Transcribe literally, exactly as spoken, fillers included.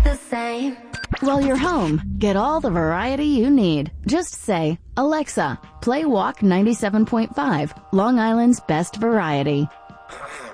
the same. While you're home, get all the variety you need. Just say, Alexa, play Walk ninety-seven point five, Long Island's best variety.